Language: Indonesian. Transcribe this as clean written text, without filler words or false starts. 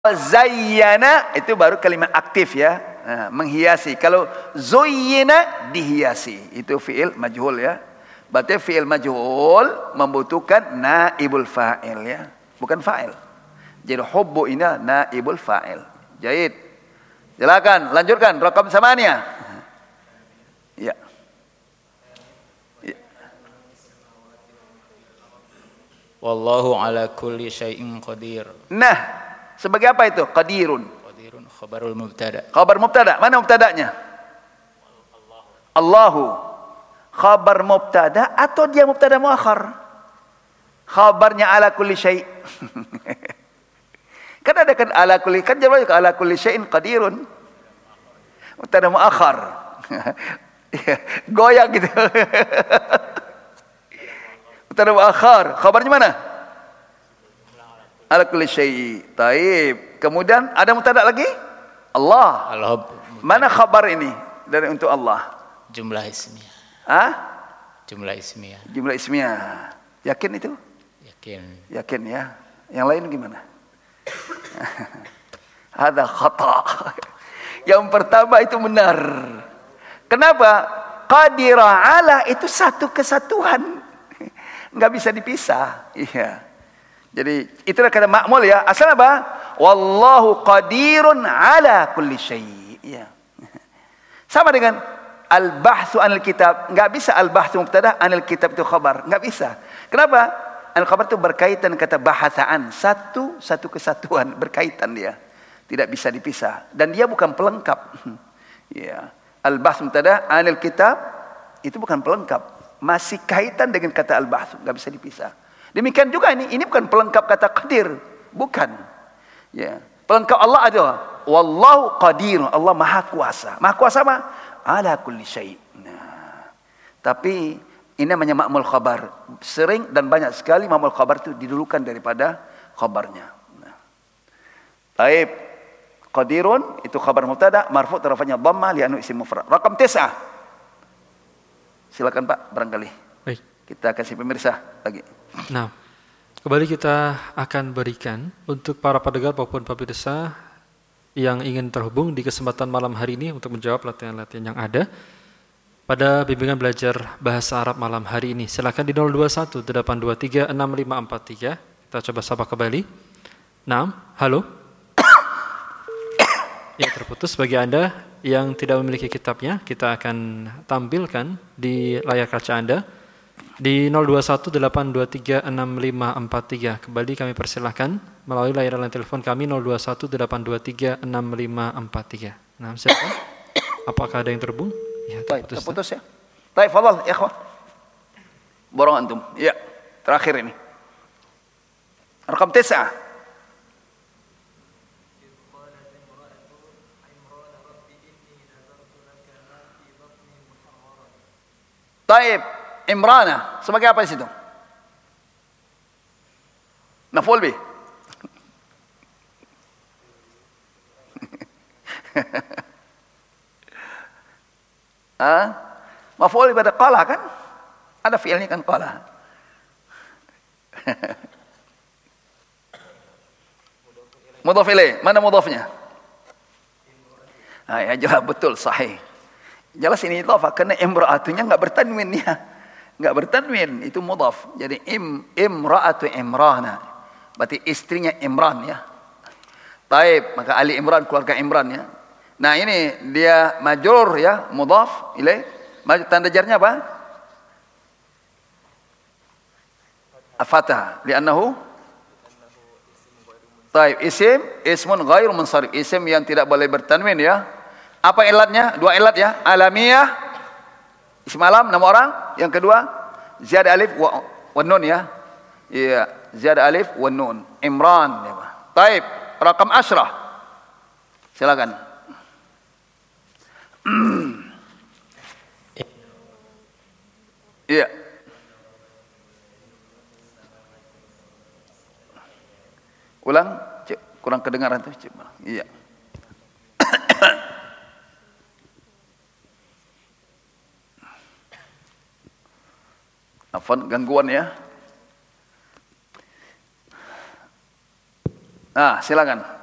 Zayyana itu baru kalimat aktif ya, menghiasi. Kalau zuyyina dihiasi, itu fi'il majhul ya. Berarti fi'il majhul membutuhkan naibul fa'il ya, bukan fa'il. Jadi hubbu ini naibul fa'il. Jahid. Silakan lanjutkan rakam samaniyah. Ya. Wallahu ala kulli syai'in qadir. Nah, sebagai apa itu? Qadirun. Qadirun khabarul mubtada. Khabar mubtada. Mana mubtadanya? Allahu. Khabar mubtada atau dia mubtada muakhar? Khabarnya ala kulli syai'. Kan ada kan ala kulli, kan jawabnya ala kulli syai'in qadirun. Mubtada muakhar. Goyang gitu. Mubtada muakhar. Khabarnya mana? Ala kulli syai'. Taib. Kemudian ada mubtada lagi? Allah. Mana khabar ini dari untuk Allah? Jumlah ismiyah. Hah? Jumlah ismiyah. Jumlah ismiyah. Yakin itu? Yakin. Yakin ya. Yang lain gimana? Ada khata. Yang pertama itu benar. Kenapa? Qadira ala itu satu kesatuan. Enggak bisa dipisah. Iya. Jadi itulah kata ma'mul ya. Asal apa? Wallahu qadirun ala kulli syai'. Iya. Sama dengan al-bahthu anil kitab. Enggak bisa al-bahthu mubtada, anil kitab itu khabar. Enggak bisa. Kenapa? Al-khabar itu berkaitan kata bahasaan. Satu kesatuan. Berkaitan dia. Tidak bisa dipisah. Dan dia bukan pelengkap. Ya. Al-bahthu mubtada, anil kitab. Itu bukan pelengkap. Masih kaitan dengan kata al-bahthu. Enggak bisa dipisah. Demikian juga ini bukan pelengkap kata qadir. Bukan. Ya. Pelengkap Allah adalah wallahu qadir. Allah maha kuasa. Maha kuasa apa? Ala kulli syai'. Nah, tapi ini namanya ma'mul khabar. Sering dan banyak sekali ma'mul khabar itu didulukan daripada khabarnya. Nah. Taib. Qadirun itu khabar mubtada, marfu' tarafanya dhamma li'annahu isim mufrad. Rakam 9. Silakan Pak, barangkali. Baik. Kita kasih pemirsa lagi. Nah, kembali kita akan berikan untuk para pendengar maupun pemirsa yang ingin terhubung di kesempatan malam hari ini untuk menjawab latihan-latihan yang ada pada bimbingan belajar bahasa Arab malam hari ini. Silakan di 021 823 6543. Kita coba sapa kembali. Nah, halo. Ya, terputus. Bagi Anda yang tidak memiliki kitabnya, kita akan tampilkan di layar kaca Anda di 0218236543. Kembali kami persilahkan melalui layanan telepon kami 0218236543. Nah, silakan. Apakah ada yang terhubung? Ya, terputus ya. Baik, fadhal ya ikhwan. Borong antum. Ya, terakhir ini. Rakam 9. Taib, Imrana sebagai apa di situ? Maf'ul bih. Maf'ul pada qala kan? Ada fi'ilnya kan qala. Mudhaf ilaih, mana mudhafnya? Ya jelas betul sahih. Jelas ini idhafah karena imra'atunya enggak bertanwin ya. Enggak bertanwin, itu mudhaf. Jadi imra'atu Imrana. Berarti istrinya Imran ya. Taib, maka Ali Imran keluarga Imran ya. Nah, ini dia majrur ya, mudhaf ilaih. Tanda jarnya apa? Al-Fatah, li'annahu Taib, ismun ghairu munsharif, isim yang tidak boleh bertanwin ya. Apa ilatnya? Dua ilat ya. Alamiyah, isim alam, nama orang. Yang kedua, ziyad alif wa nun ya. Iya, ziyad alif wa nun. Imran ya. Taib, rakam 10. Silakan. Iya. Ulang, kurang kedengaran tuh. Iya. Afwan, gangguan ya. Silakan.